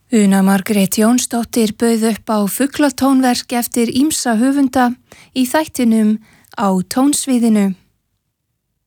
Una Margrét Jónsdóttir bauð upp á fuglatónverk eftir ýmsa höfunda í þættinum Á tónsviðinu.